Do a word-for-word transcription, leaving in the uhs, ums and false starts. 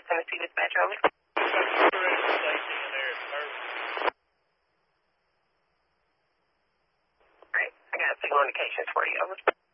Tennessee Dispatch, over. Alright, I got signal indications for you, over.